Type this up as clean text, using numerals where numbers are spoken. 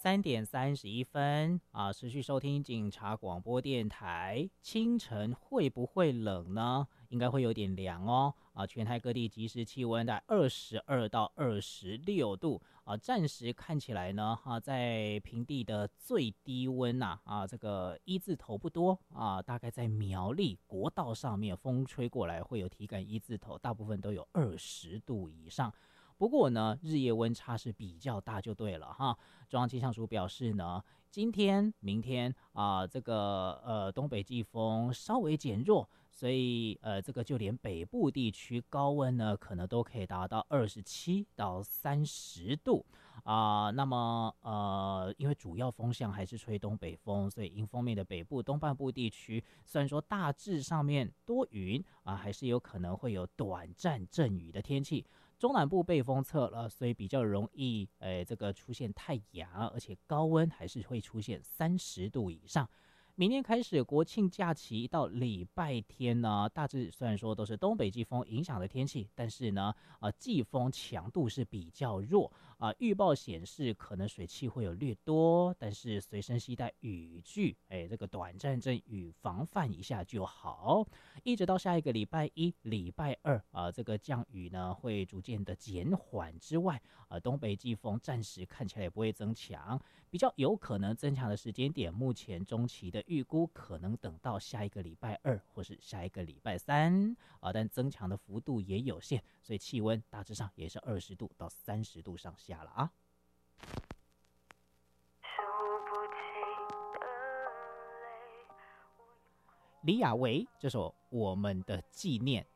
3:31持续收听警察广播电台。清晨会不会冷呢？应该会有点凉哦。全台各地即时气温在22到26度暂时看起来呢在平地的最低温这个一字头不多大概在苗栗国道上面，风吹过来会有体感一字头，大部分都有20度以上。不过呢，日夜温差是比较大就对了哈。中央气象署表示呢，今天、明天这个东北季风稍微减弱，所以这个就连北部地区高温呢，可能都可以达到27到30度那么因为主要风向还是吹东北风，所以迎风面的北部东半部地区，虽然说大致上面多云还是有可能会有短暂阵雨的天气。中南部被风侧了，所以比较容易这个出现太阳，而且高温还是会出现30度以上。明天开始国庆假期到礼拜天呢，大致虽然说都是东北季风影响的天气，但是呢季风强度是比较弱预报显示可能水汽会有略多，但是随身携带雨具这个短暂阵雨防范一下就好。一直到下一个礼拜一、礼拜二这个降雨呢会逐渐的减缓之外东北季风暂时看起来也不会增强，比较有可能增强的时间点，目前中期的预估可能等到下一个礼拜二或是下一个礼拜三但增强的幅度也有限，所以气温大致上也是20度到30度上下了李亚维这首《我们的纪念》